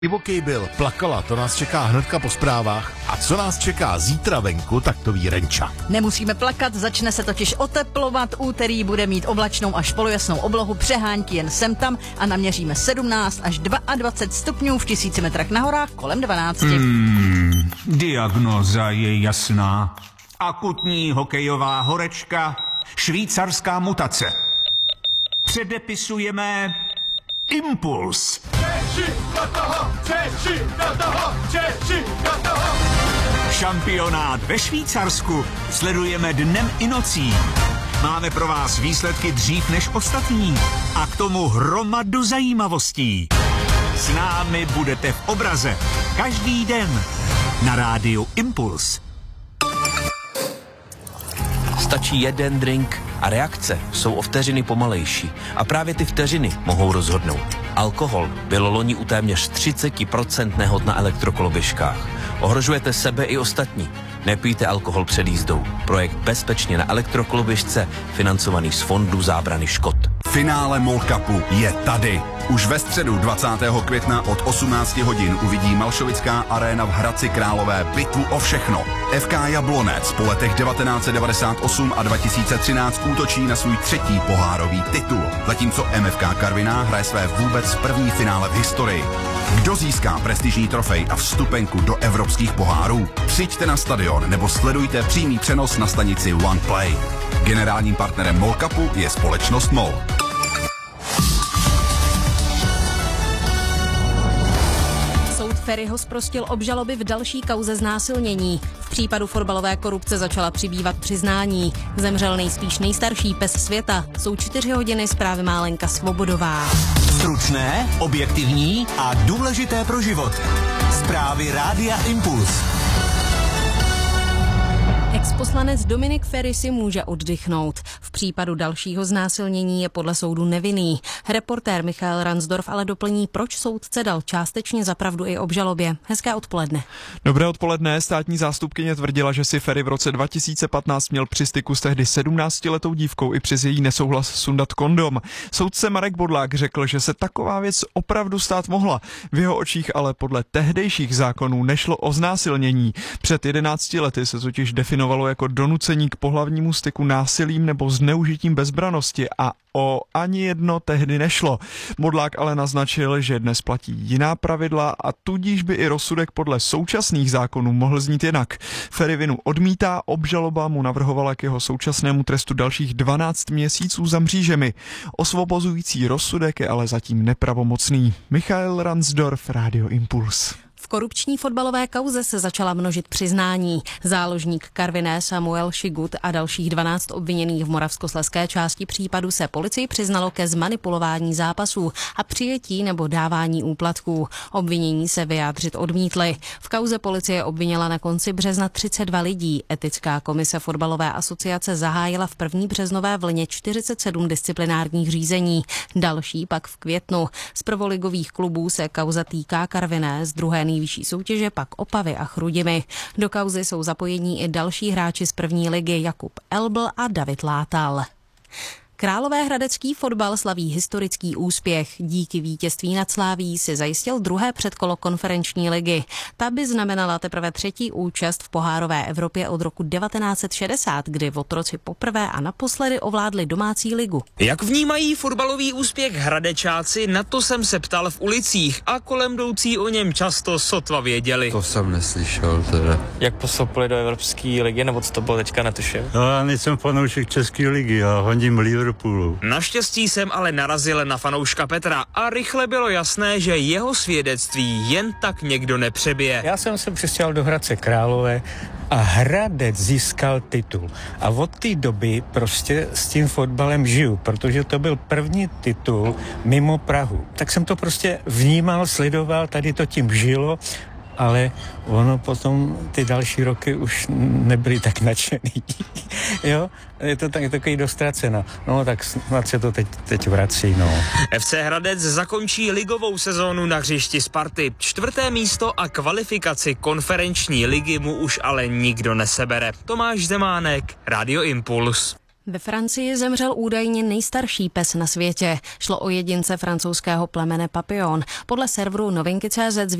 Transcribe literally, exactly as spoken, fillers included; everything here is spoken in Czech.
Divoký byl, plakala, to nás čeká hnedka po zprávách. A co nás čeká zítra venku, tak to ví Renča. Nemusíme plakat, začne se totiž oteplovat. Úterý bude mít oblačnou až polojasnou oblohu, přehánky jen sem tam a naměříme sedmnáct až dvacet dva stupňů v tisíci metrech na horách kolem dvanáct. Hmm, diagnóza je jasná. Akutní hokejová horečka, švýcarská mutace. Předepisujeme Impuls. Češi do toho, Češi do toho, Češi do toho. Šampionát ve Švýcarsku sledujeme dnem i nocí. Máme pro vás výsledky dřív než ostatní a k tomu hromadu zajímavostí. S námi budete v obraze každý den na rádiu Impuls. Stačí jeden drink a reakce jsou o vteřiny pomalejší. A právě ty vteřiny mohou rozhodnout. Alkohol bylo loni u téměř třicet procent nehod na elektrokoloběžkách. Ohrožujete sebe i ostatní. Nepijte alkohol před jízdou. Projekt Bezpečně na elektrokoloběžce, financovaný z Fondu zábrany škod. Finále MOL Cupu je tady. Už ve středu dvacátého května od osmnácti hodin uvidí Malšovická aréna v Hradci Králové bitvu o všechno. F K Jablonec po letech devatenáct set devadesát osm a dva tisíce třináct útočí na svůj třetí pohárový titul, zatímco M F K Karviná hraje své vůbec první finále v historii. Kdo získá prestižní trofej a vstupenku do evropských pohárů? Přijďte na stadion nebo sledujte přímý přenos na stanici OnePlay. Generálním partnerem MOL Cupu je společnost MOL. Feriho zprostil obžaloby v další kauze znásilnění. V případu fotbalové korupce začala přibývat přiznání. Zemřel nejspíš nejstarší pes světa. Jsou čtyři hodiny, zprávy má Lenka Svobodová. Stručné, objektivní a důležité pro život. Zprávy Rádia Impuls. Exposlanec Dominik Feri si může oddychnout. V případu dalšího znásilnění je podle soudu nevinný. Reportér Michael Ransdorf ale doplní, proč soudce dal částečně za pravdu i obžalobě. Hezké odpoledne. Dobré odpoledne. Státní zástupkyně tvrdila, že si Feri v roce dva tisíce patnáct měl při styku s tehdy sedmnáctiletou dívkou i přes její nesouhlas sundat kondom. Soudce Marek Bodlák řekl, že se taková věc opravdu stát mohla. V jeho očích ale podle tehdejších zákonů nešlo o znásilnění. Před jedenácti lety se totiž definovalo jako donucení k pohlavnímu styku násilím nebo zneužitím bezbranosti a o ani jedno tehdy nešlo. Bodlák ale naznačil, že dnes platí jiná pravidla a tudíž by i rozsudek podle současných zákonů mohl znít jinak. Feri vinu odmítá, obžaloba mu navrhovala k jeho současnému trestu dalších dvanáct měsíců za mřížemi. Osvobozující rozsudek je ale zatím nepravomocný. Michael Ransdorf, Rádio Impuls. V korupční fotbalové kauze se začala množit přiznání. Záložník Karviné Samuel Šigut a dalších dvanáct obviněných v moravskoslezské části případu se policii přiznalo ke zmanipulování zápasů a přijetí nebo dávání úplatků. Obvinění se vyjádřit odmítli. V kauze policie obvinila na konci března třicet dva lidí. Etická komise fotbalové asociace zahájila v první březnové vlně čtyřicet sedm disciplinárních řízení. Další pak v květnu. Z prvoligových klubů se kauza týká Karviné, z druhé nejvyšší soutěže pak Opavy a Chrudimi. Do kauzy jsou zapojení i další hráči z první ligy Jakub Elbl a David Látal. Královéhradecký fotbal slaví historický úspěch. Díky vítězství nad Sláví si zajistil druhé předkolo konferenční ligy. Ta by znamenala teprve třetí účast v pohárové Evropě od roku devatenáct set šedesát, kdy Votroci poprvé a naposledy ovládli domácí ligu. Jak vnímají fotbalový úspěch Hradečáci, na to jsem se ptal v ulicích a kolem jdoucí o něm často sotva věděli. To jsem neslyšel teda. Jak postoupili do Evropské ligy, nebo co to bylo teďka, netuším? No, já nejsem fanoušek České ligy, já hodím Liverpoolu. Naštěstí jsem ale narazil na fanouška Petra a rychle bylo jasné, že jeho svědectví jen tak někdo nepřebije. Já jsem se přestěhoval do Hradce Králové a Hradec získal titul. A od té doby prostě s tím fotbalem žiju, protože to byl první titul mimo Prahu. Tak jsem to prostě vnímal, sledoval, tady to tím žilo, ale ono potom ty další roky už nebyly tak nadšený. Jo, je to tak, takový dostraceno. No tak snad se to teď, teď vrací, no. F C Hradec zakončí ligovou sezónu na hřišti Sparty. Čtvrté místo a kvalifikaci konferenční ligy mu už ale nikdo nesebere. Tomáš Zemánek, Rádio Impuls. Ve Francii zemřel údajně nejstarší pes na světě. Šlo o jedince francouzského plemene Papillon. Podle serveru novinky tečka cé zet